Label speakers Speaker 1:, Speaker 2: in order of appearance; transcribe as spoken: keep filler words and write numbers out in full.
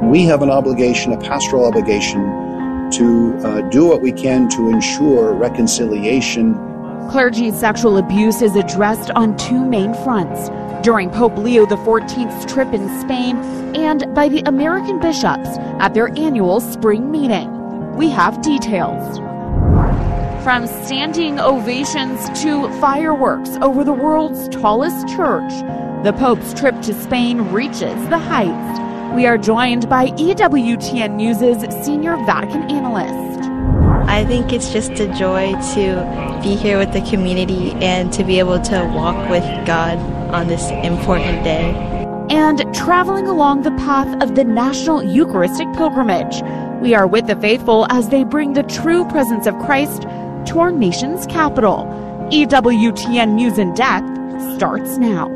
Speaker 1: We have an obligation, a pastoral obligation, to uh, do what we can to ensure reconciliation.
Speaker 2: Clergy sexual abuse is addressed on two main fronts: during Pope Leo the fourteenth's trip in Spain and by the American bishops at their annual spring meeting. We have details. From standing ovations to fireworks over the world's tallest church, the Pope's trip to Spain reaches the heights. We are joined by E W T N News' senior Vatican analyst.
Speaker 3: I think it's just a joy to be here with the community and to be able to walk with God on this important day.
Speaker 2: And traveling along the path of the National Eucharistic Pilgrimage, we are with the faithful as they bring the true presence of Christ to our nation's capital. E W T N News in Depth starts now.